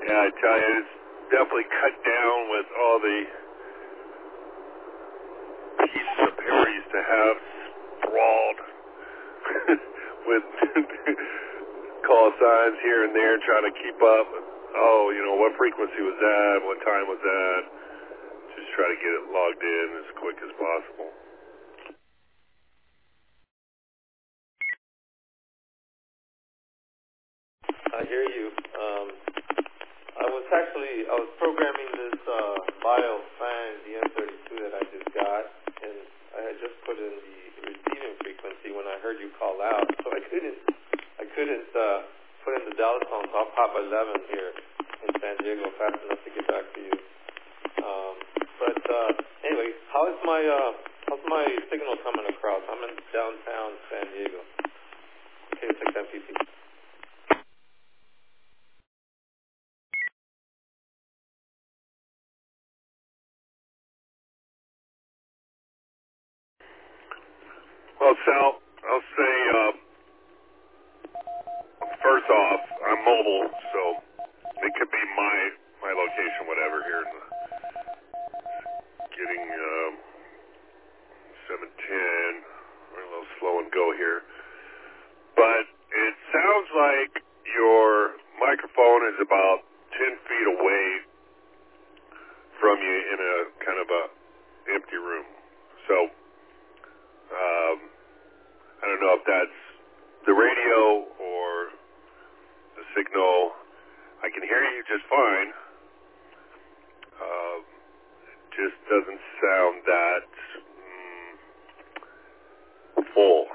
Yeah, I tell you, it's definitely cut down with all the pieces of paper I used to have sprawled with call signs here and there, trying to keep up. Oh, what frequency was that? What time was that? Just try to get it logged in as quick as possible. I hear you. I was programming this bio fan, the M32 that I just got, and I had just put in the receiving frequency when I heard you call out, so I couldn't put in the Dallas phone, so I'll pop 11 here in San Diego fast enough to get back to you. But anyway, how's my signal coming across? I'm in downtown San Diego. K6 MPP. Well, Sal, I'll say, first off, I'm mobile, so it could be my location, whatever, here in the getting 710. We're a little slow and go here. But it sounds like your microphone is about 10 feet away from you in a kind of a empty room. So, I don't know if that's the radio or the signal. I can hear you just fine. It just doesn't sound that full.